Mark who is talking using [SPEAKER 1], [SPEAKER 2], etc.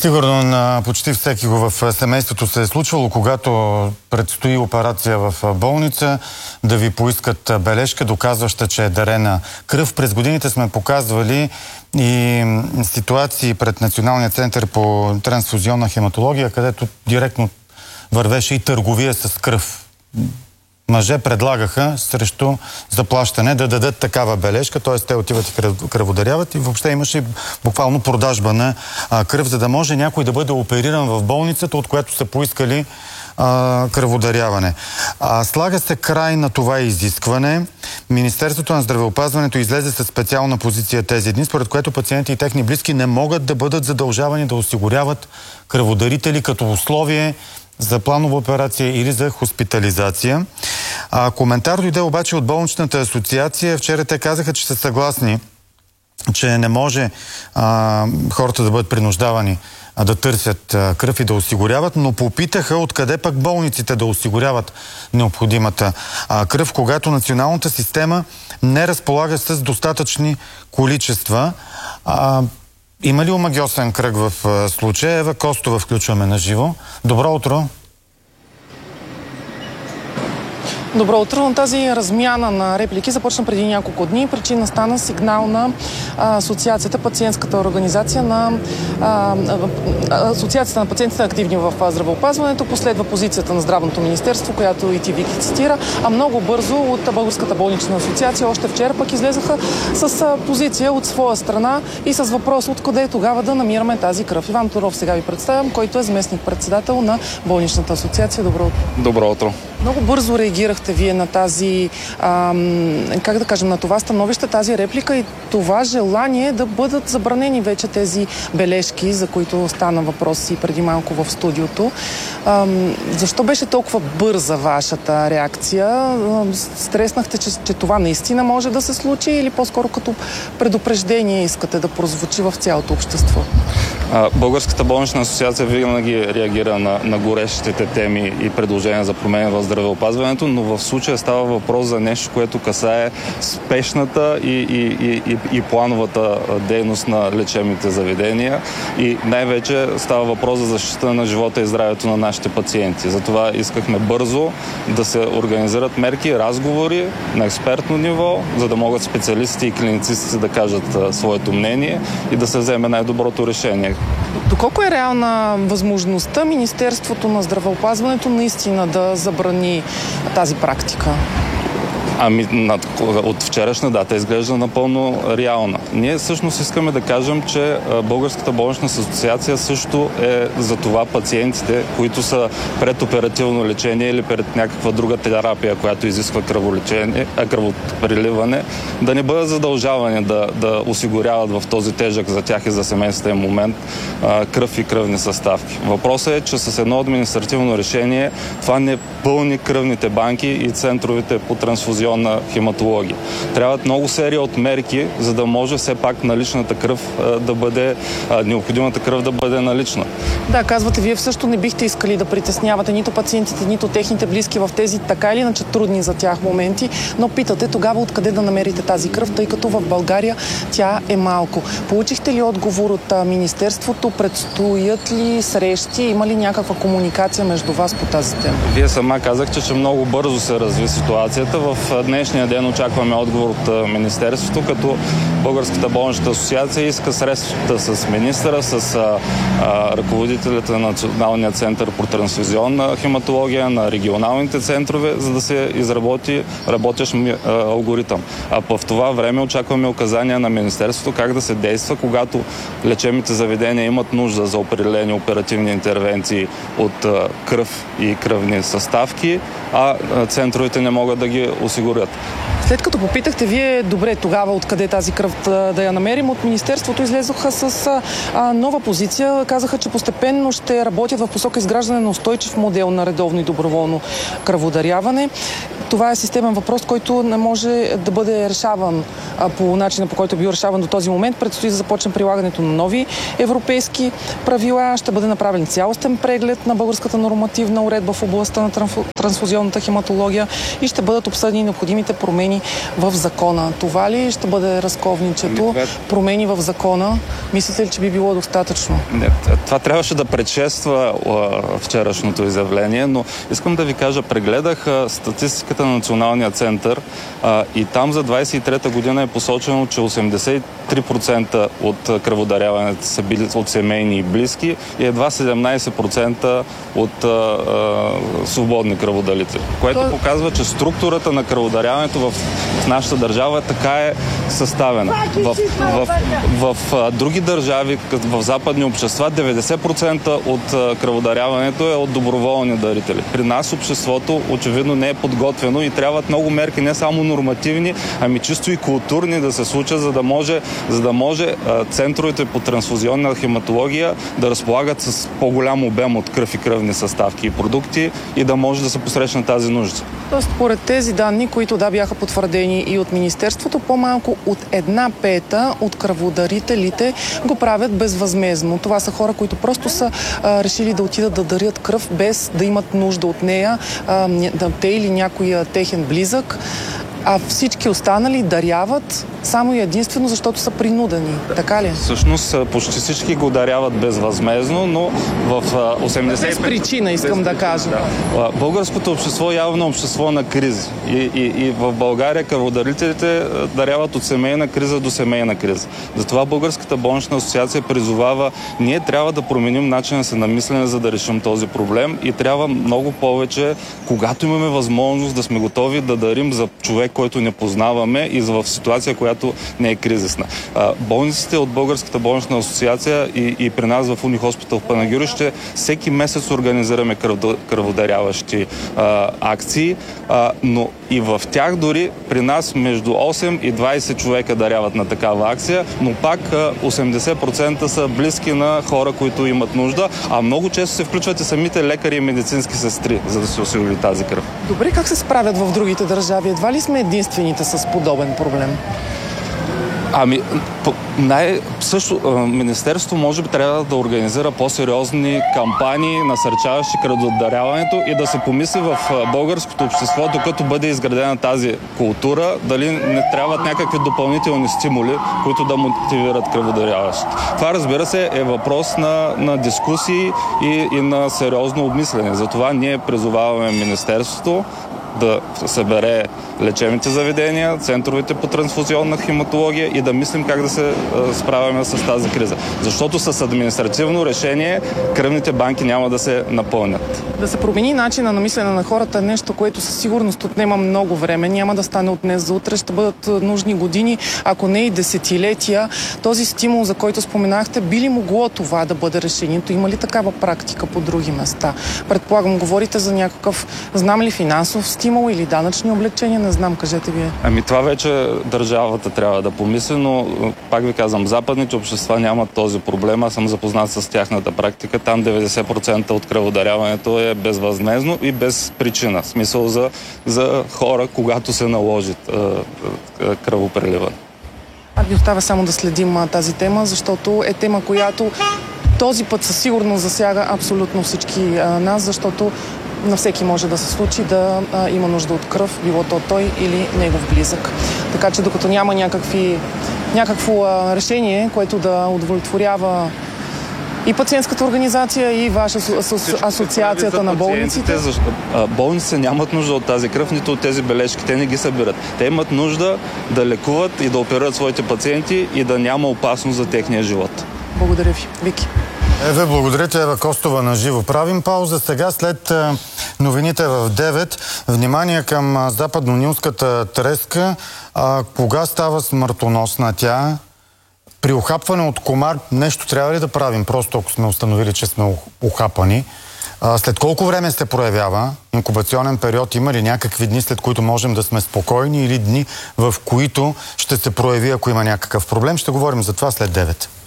[SPEAKER 1] Сигурно на почти всеки го в семейството се е случвало, когато предстои операция в болница, да ви поискат бележка, доказваща, че е дарена кръв. През годините сме показвали и ситуации пред Националния център по трансфузионна хематология, където директно вървеше и търговия с кръв. Мъже предлагаха срещу заплащане да дадат такава бележка, т.е. те отиват и кръводаряват и въобще имаше буквално продажба на кръв, за да може някой да бъде опериран в болницата, от която са поискали кръводаряване. Слага се край на това изискване. Министерството на здравеопазването излезе със специална позиция тези дни, според което пациенти и техни близки не могат да бъдат задължавани да осигуряват кръводарители като условие за планова операция или за хоспитализация. Коментар дойде обаче от болничната асоциация. Вчера те казаха, че са съгласни, че не може хората да бъдат принуждавани да търсят кръв и да осигуряват, но попитаха откъде пък болниците да осигуряват необходимата кръв, когато националната система не разполага с достатъчни количества. Има ли омагьосен кръг в случая? Ева Костова включваме на живо. Добро утро!
[SPEAKER 2] Добро утро. Тази размяна на реплики започна преди няколко дни. Причина стана сигнал на Асоциацията, пациентската организация на Асоциацията на пациентите активни в здравеопазването. Последва позицията на Здравното министерство, която и ти Вики цитира, а много бързо от Българската болнична асоциация още вчера пък излезаха с позиция от своя страна и с въпрос откъде тогава да намираме тази кръв. Иван Туров сега ви представям, който е заместник-председател на болничната асоциация. Добро утро.
[SPEAKER 3] Добро утро.
[SPEAKER 2] Много бързо реагирахте вие на тази, как да кажем, на това становище, тази реплика и това желание да бъдат забранени вече тези бележки, за които стана въпрос и преди малко в студиото. Защо беше толкова бърза вашата реакция? Стреснахте, че това наистина може да се случи или по-скоро като предупреждение искате да прозвучи в цялото общество?
[SPEAKER 3] Българската болнична асоциация винаги реагира на горещите теми и предложения за промени в здравеопазването, но в случая става въпрос за нещо, което касае спешната и плановата дейност на лечебните заведения и най-вече става въпрос за защита на живота и здравето на нашите пациенти. Затова искахме бързо да се организират мерки, разговори на експертно ниво, за да могат специалистите и клиницистите да кажат своето мнение и да се вземе най-доброто решение.
[SPEAKER 2] Доколко е реална възможността Министерството на здравеопазването наистина да забрани тази практика?
[SPEAKER 3] От вчерашна дата изглежда напълно реална. Ние всъщност искаме да кажем, че Българската болнична асоциация също е за това пациентите, които са пред оперативно лечение или пред някаква друга терапия, която изисква кръвопреливане, да не бъдат задължавани да осигуряват в този тежък за тях и за семействен момент кръв и кръвни съставки. Въпросът е, че с едно административно решение това не пълни кръвните банки и центровете по трансфузионна хематология. Трябват много серия от мерки, за да може все пак наличната кръв да бъде, необходимата кръв да бъде налична.
[SPEAKER 2] Да, казвате, вие също не бихте искали да притеснявате нито пациентите, нито техните близки в тези така или иначе трудни за тях моменти, но питате тогава откъде да намерите тази кръв, тъй като в България тя е малко. Получихте ли отговор от Министерството? Предстоят ли срещи? Има ли някаква комуникация между вас по тази тема?
[SPEAKER 3] Вие сама казахте, че много бързо се разви ситуацията. В днешния ден очакваме отговор от Министерството, като Българската болнична асоциация иска среща с министъра, с ръководителите на Националния център по трансфузионна хематология, на регионалните центрове, за да се изработи работещ алгоритъм. А в това време очакваме указания на Министерството как да се действа, когато лечебните заведения имат нужда за определени оперативни интервенции от кръв и кръвни съставки, а центровете не могат да ги осигурят.
[SPEAKER 2] След като попитахте вие, добре, тогава откъде тази кръв да я намерим, от Министерството излезоха с нова позиция. Казаха, че постепенно ще работят в посока изграждане на устойчив модел на редовно и доброволно кръводаряване. Това е системен въпрос, който не може да бъде решаван по начина, по който е бил решаван до този момент. Предстои да започне прилагането на нови европейски правила. Ще бъде направен цялостен преглед на българската нормативна уредба в областта на трансфузионната хематология и ще бъдат обсъдени необходимите промени в закона. Това ли ще бъде разковничето? Промени в закона? Мислите ли, че би било достатъчно?
[SPEAKER 3] Не, това трябваше да предшества вчерашното изявление, но искам да ви кажа, прегледах статистиката на Националния център и там за 23-та година е посочено, че 83% от кръводаряването са били от семейни и близки и едва 17% от свободни кръводарители, което показва, че структурата на кръводаряването в нашата държава така е съставена. В други държави, в западни общества, 90% от кръводаряването е от доброволни дарители. При нас обществото очевидно не е подготвено и трябват много мерки, не само нормативни, ами чисто и културни да се случат, за да може центровете по трансфузионна хематология да разполагат с по-голям обем от кръв и кръвни съставки и продукти и да може да се посрещне тази нужда.
[SPEAKER 2] Тоест, според тези данни, които бяха потвърдени и от Министерството, по-малко от 1/5 от кръводарителите го правят безвъзмездно. Това са хора, които просто са решили да отидат да дарят кръв без да имат нужда от нея, те или някой техен близък. А всички останали даряват само и единствено, защото са принудени. Така ли?
[SPEAKER 3] Всъщност почти всички го даряват безвъзмездно, но в 80...
[SPEAKER 2] Без причина, искам да кажа.
[SPEAKER 3] Да. Българското общество е явно общество на кризи. И в България кръводарителите даряват от семейна криза до семейна криза. Затова Българската болнична асоциация призовава, ние трябва да променим начина си на мислене, за да решим този проблем и трябва много повече, когато имаме възможност, да сме готови да дарим за човек, който не познаваме и в ситуация, която не е кризисна. Болниците от Българската болнична асоциация и при нас в Унихоспитал в Панагюрище всеки месец организираме кръводаряващи акции, но и в тях дори при нас между 8 и 20 човека даряват на такава акция, но пак 80% са близки на хора, които имат нужда, а много често се включват и самите лекари и медицински сестри, за да се осигури тази кръв.
[SPEAKER 2] Добре, как се справят в другите държави? Едва ли сме единствените с подобен проблем?
[SPEAKER 3] Министерството може би трябва да организира по-сериозни кампании, насърчаващи кръводаряването и да се помисли в българското общество, докато бъде изградена тази култура, дали не трябват някакви допълнителни стимули, които да мотивират кръводаряващите. Това, разбира се, е въпрос на дискусии и на сериозно обмислене. Затова ние призоваваме Министерството да събере лечебните заведения, центровете по трансфузионна хематология и да мислим как да се справяме с тази криза. Защото с административно решение кръвните банки няма да се напълнят.
[SPEAKER 2] Да се промени начина на мислене на хората е нещо, което със сигурност отнема много време. Няма да стане от днес за утре. Ще бъдат нужни години, ако не и десетилетия. Този стимул, за който споменахте, би ли могло това да бъде решението? Има ли такава практика по други места? Предполагам, говорите за някакъв, знам ли, финансов стимул или данъчни облегчения? Не знам, кажете вие.
[SPEAKER 3] Това вече държавата трябва да помисли, но пак ви казвам, западните общества нямат този проблем. Аз съм запознат с тяхната практика. Там 90% от кръводаряването е безвъзмездно и без причина. В смисъл за хора, когато се наложи кръвопреливане.
[SPEAKER 2] Ви остава само да следим тази тема, защото е тема, която този път със сигурност засяга абсолютно всички нас, защото на всеки може да се случи да има нужда от кръв, било то той или негов близък. Така че докато няма някакво решение, което да удовлетворява и пациентската организация, и ваша асоциацията на болниците.
[SPEAKER 3] Болниците нямат нужда от тази кръв, нито от тези бележки. Те не ги събират. Те имат нужда да лекуват и да оперират своите пациенти и да няма опасност за техния живот.
[SPEAKER 2] Благодаря ви. Вики.
[SPEAKER 1] Благодаря ти, Ева Костова, на живо. Правим пауза сега след новините в 9. Внимание към западно-нилската треска. Кога става смъртоносна тя? При ухапване от комар нещо трябва ли да правим? Просто ако сме установили, че сме ухапани. След колко време се проявява? Инкубационен период има ли някакви дни, след които можем да сме спокойни, или дни, в които ще се прояви, ако има някакъв проблем? Ще говорим за това след 9.